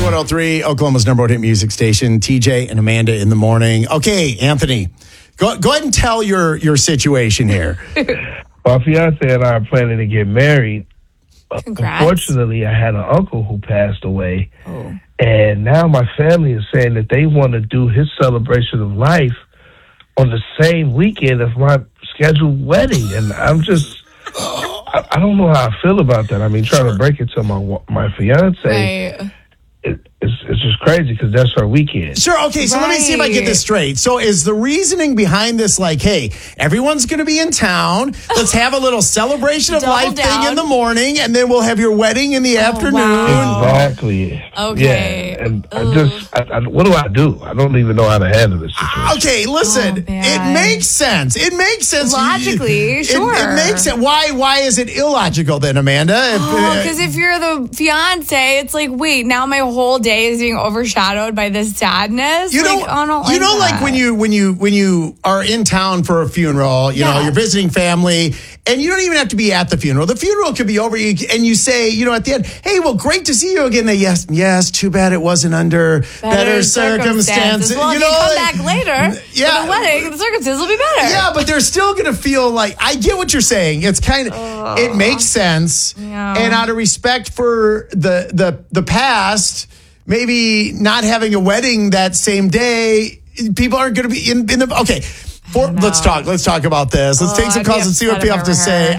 K103, Oklahoma's number one hit music station. TJ and Amanda in the morning. Okay, Anthony, go ahead and tell your situation here. My fiance and I are planning to get married. Congrats. Unfortunately, I had an uncle who passed away. Oh. And now my family is saying that they want to do his celebration of life on the same weekend as my scheduled wedding. And I'm just... I don't know how I feel about that. I mean, trying to break it to my fiance, Right. It's just crazy because that's our weekend. Sure, okay, so let me see if I get this straight. So is the reasoning behind this like, hey, everyone's going to be in town. Let's have a little celebration of life thing in the morning, and then we'll have your wedding in the afternoon. Wow. Exactly. Okay. Yeah, and what do I do? I don't even know how to handle this situation. Okay, listen, it makes sense. It makes sense. Logically, sure. It makes sense. Why is it illogical then, Amanda? Because if you're the fiance, it's like, wait, now my whole day is being overshadowed by this sadness. You know, like when you are in town for a funeral, you know, you're visiting family, and you don't even have to be at the funeral. The funeral could be over, and you say, you know, at the end, hey, well, great to see you again. Yes, too bad it wasn't under better circumstances. Well, you if you come back later for the wedding, the circumstances will be better. Yeah, but they're still going to feel like, I get what you're saying. It's kind of, it makes sense. Yeah. And out of respect for the past, maybe not having a wedding that same day, people aren't going to be in the... Okay, let's talk about this. Let's take some calls and see what people have to say.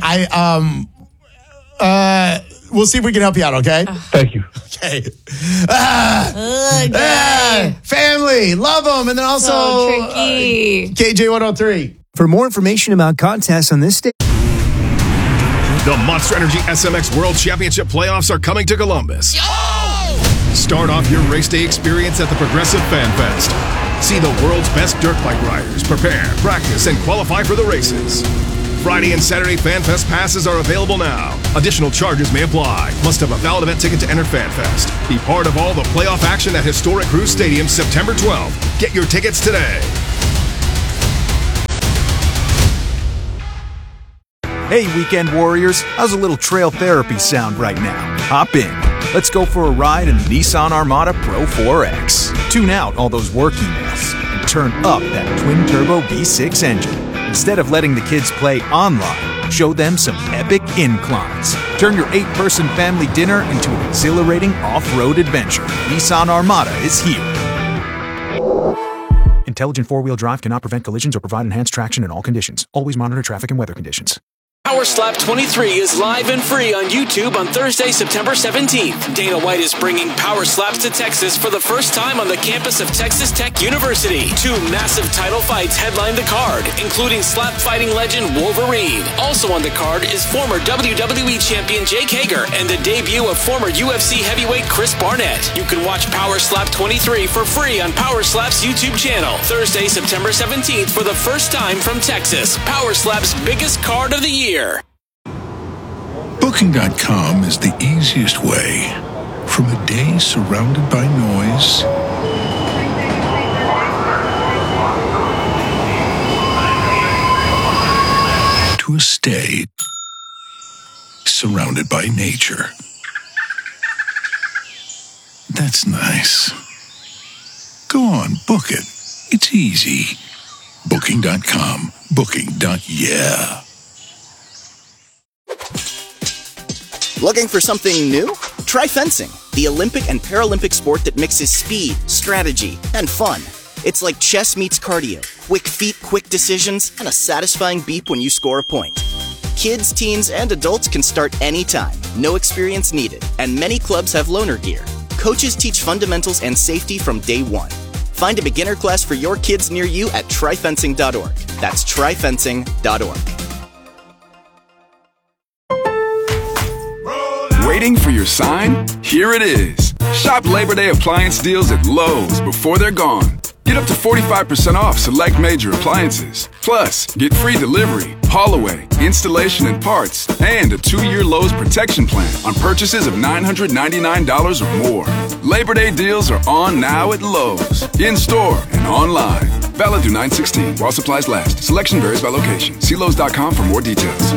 We'll see if we can help you out, okay? Thank you. Okay. Family, love them. And then also... So tricky. KJ103. For more information about contests on this station... The Monster Energy SMX World Championship playoffs are coming to Columbus. Start off your race day experience at the Progressive Fan Fest. See the world's best dirt bike riders prepare, practice, and qualify for the races. Friday and Saturday Fan Fest passes are available now. Additional charges may apply. Must have a valid event ticket to enter Fan Fest. Be part of all the playoff action at Historic Cruise Stadium September 12th. Get your tickets today. Hey, weekend warriors, how's a little trail therapy sound right now? Hop in. Let's go for a ride in the Nissan Armada Pro 4X. Tune out all those work emails and turn up that twin-turbo V6 engine. Instead of letting the kids play online, show them some epic inclines. Turn your 8-person family dinner into an exhilarating off-road adventure. Nissan Armada is here. Intelligent four-wheel drive cannot prevent collisions or provide enhanced traction in all conditions. Always monitor traffic and weather conditions. Power Slap 23 is live and free on YouTube on Thursday, September 17th. Dana White is bringing Power Slaps to Texas for the first time on the campus of Texas Tech University. 2 massive title fights headline the card, including slap fighting legend Wolverine. Also on the card is former WWE champion Jake Hager and the debut of former UFC heavyweight Chris Barnett. You can watch Power Slap 23 for free on Power Slap's YouTube channel. Thursday, September 17th for the first time from Texas. Power Slap's biggest card of the year. Booking.com is the easiest way from a day surrounded by noise to a stay surrounded by nature. That's nice. Go on, book it. It's easy. Booking.com. Booking.yeah. Looking for something new? Try fencing, the Olympic and Paralympic sport that mixes speed, strategy, and fun. It's like chess meets cardio, quick feet, quick decisions, and a satisfying beep when you score a point. Kids, teens, and adults can start anytime, no experience needed, and many clubs have loaner gear. Coaches teach fundamentals and safety from day one. Find a beginner class for your kids near you at tryfencing.org. That's tryfencing.org. Waiting for your sign? Here it is. Shop Labor Day appliance deals at Lowe's before they're gone. Get up to 45% off select major appliances. Plus, get free delivery, haul away, installation and parts, and a 2-year Lowe's protection plan on purchases of $999 or more. Labor Day deals are on now at Lowe's, in-store and online. Valid through 9/16 while supplies last. Selection varies by location. See Lowes.com for more details.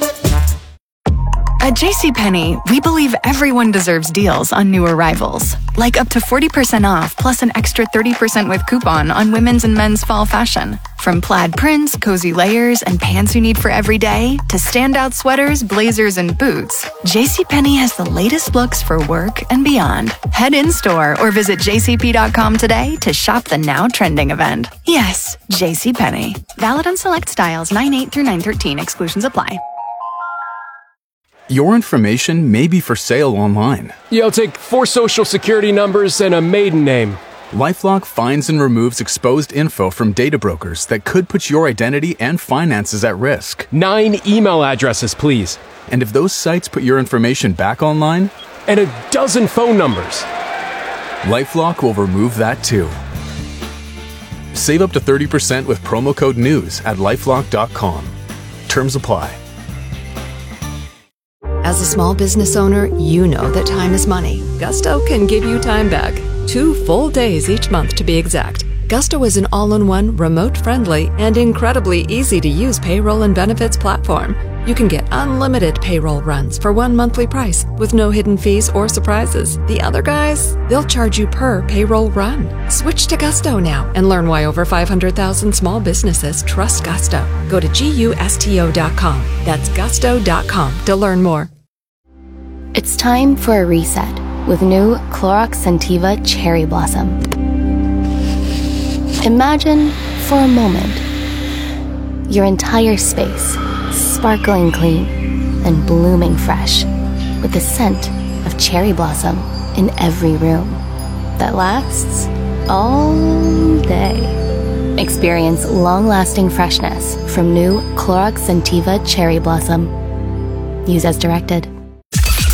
At JCPenney, we believe everyone deserves deals on new arrivals. like up to 40% off plus an extra 30% with coupon on women's and men's fall fashion. From plaid prints, cozy layers, and pants you need for every day, to standout sweaters, blazers, and boots, JCPenney has the latest looks for work and beyond. Head in-store or visit jcp.com today to shop the now trending event. Yes, JCPenney. Valid on select styles 9/8 through 9/13. Exclusions apply. Your information may be for sale online. Yeah, I'll take 4 social security numbers and a maiden name. LifeLock finds and removes exposed info from data brokers that could put your identity and finances at risk. 9 email addresses, please. And if those sites put your information back online? And a dozen phone numbers. LifeLock will remove that too. Save up to 30% with promo code NEWS at LifeLock.com. Terms apply. As a small business owner, you know that time is money. Gusto can give you time back. 2 full days each month to be exact. Gusto is an all-in-one, remote-friendly, and incredibly easy-to-use payroll and benefits platform. You can get unlimited payroll runs for one monthly price with no hidden fees or surprises. The other guys, they'll charge you per payroll run. Switch to Gusto now and learn why over 500,000 small businesses trust Gusto. Go to GUSTO.com. That's gusto.com to learn more. It's time for a reset with new Clorox Scentiva Cherry Blossom. Imagine, for a moment, your entire space sparkling clean and blooming fresh with the scent of cherry blossom in every room that lasts all day. Experience long-lasting freshness from new Clorox Scentiva Cherry Blossom. Use as directed.